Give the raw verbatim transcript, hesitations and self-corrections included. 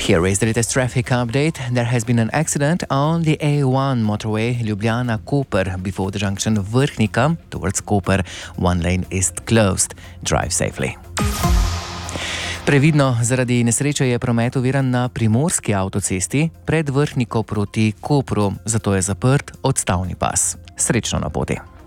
Here is the latest traffic update. There has been an accident on the A one motorway Ljubljana-Koper before the junction of Vrhnika towards Koper. One lane is closed. Drive safely. Previdno, zaradi nesreče je promet oviran na primorski avtocesti pred Vrhniko proti Kopru, zato je zaprt odstavni pas. Srečno na poti.